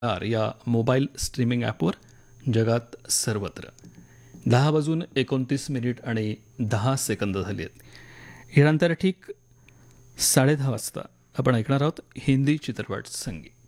या mobile streaming ॲपवर जगात सर्वत्र 10:29 आणि 10 सेकंद झाली आहेत. यानंतर ठीक 10:30 वाजता आपण ऐकणार आहोत हिंदी चित्रपट संगीत.